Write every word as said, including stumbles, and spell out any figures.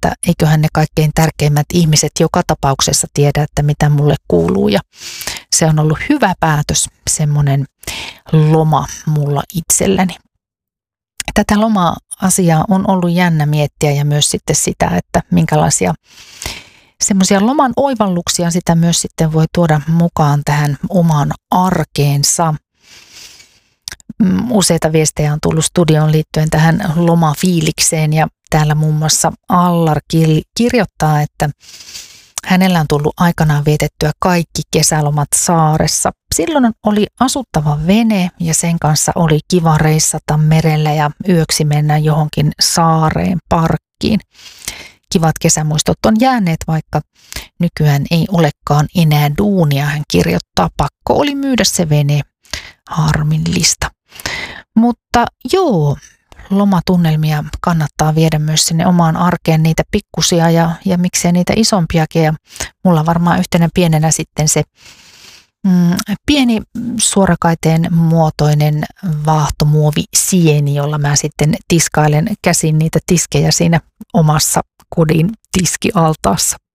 että eiköhän ne kaikkein tärkeimmät ihmiset joka tapauksessa tiedä, että mitä mulle kuuluu. Ja se on ollut hyvä päätös, semmoinen loma mulla itselläni. Tätä loma-asiaa on ollut jännä miettiä ja myös sitten sitä, että minkälaisia semmoisia loman oivalluksia sitä myös sitten voi tuoda mukaan tähän omaan arkeensa. Useita viestejä on tullut studioon liittyen tähän lomafiilikseen ja täällä muun muassa Allar kirjoittaa, että hänellä on tullut aikanaan vietettyä kaikki kesälomat saaressa. Silloin oli asuttava vene ja sen kanssa oli kiva reissata merellä ja yöksi mennä johonkin saareen parkkiin. Kivat kesämuistot on jääneet, vaikka nykyään ei olekaan enää duunia, hän kirjoittaa. Pakko oli myydä se vene, harmillista. Mutta joo, lomatunnelmia kannattaa viedä myös sinne omaan arkeen, niitä pikkusia ja, ja miksei niitä isompiakin. Ja mulla varmaan yhtenä pienenä sitten se mm, pieni suorakaiteen muotoinen vaahtomuovi sieni, jolla mä sitten tiskailen käsin niitä tiskejä siinä omassa kodin tiskialtaassa.